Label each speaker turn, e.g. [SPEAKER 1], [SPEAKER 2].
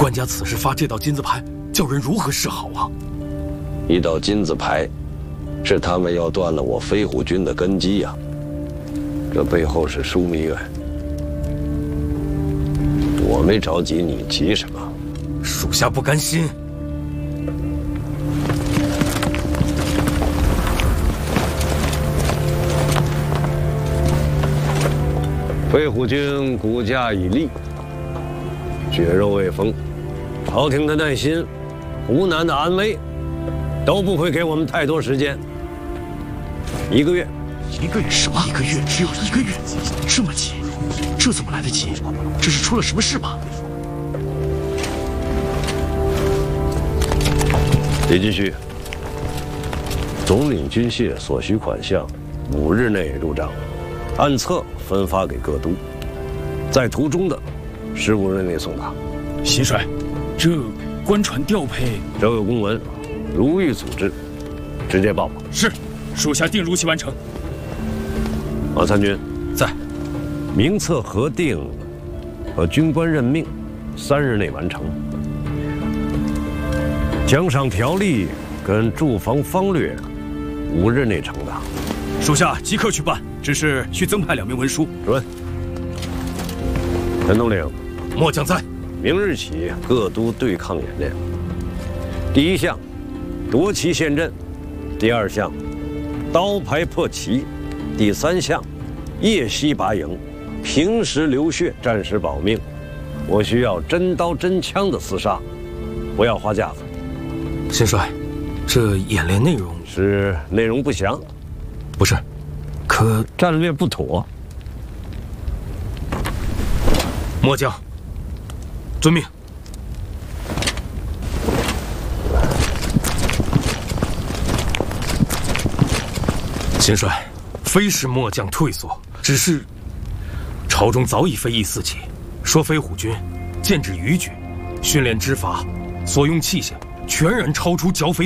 [SPEAKER 1] 官家此时发这道金字牌，叫人如何是好啊？
[SPEAKER 2] 一道金字牌，是他们要断了我飞虎军的根基呀。这背后是枢密院，我没着急，你急什么？
[SPEAKER 1] 属下不甘心。
[SPEAKER 2] 飞虎军骨架已立，血肉未丰，朝廷的耐心，湖南的安危，都不会给我们太多时间。1个月。
[SPEAKER 3] 1个月什么？1个月只有1个月，这么急，这怎么来得及？这是出了什么事吧？
[SPEAKER 2] 李继续。总领军械所需款项，5日内入账，按册分发给各都，在途中的15日内送达。
[SPEAKER 3] 席帅，这官船调配，
[SPEAKER 2] 这个公文如预组织，直接报。
[SPEAKER 3] 是，属下定如期完成。
[SPEAKER 2] 马参军
[SPEAKER 1] 在。
[SPEAKER 2] 名册核定和军官任命3日内完成。奖赏条例跟驻防方略5日内呈达。
[SPEAKER 3] 属下即刻去办，只是需增派2名文书。
[SPEAKER 2] 准。陈统领，
[SPEAKER 1] 末将在。
[SPEAKER 2] 明日起各都对抗演练。第1项，夺旗陷阵；第2项，刀牌破旗；第3项，夜袭拔营，平时流血，战时保命。我需要真刀真枪的厮杀，不要花架子。
[SPEAKER 1] 新帅，这演练内容
[SPEAKER 2] 是内容不详，
[SPEAKER 1] 不是，可
[SPEAKER 2] 战略不妥。
[SPEAKER 1] 末将遵命。新帅，非是末将退缩，只是朝中早已非议四起，说飞虎军建制逾矩，训练之法，所用器械全然超出剿匪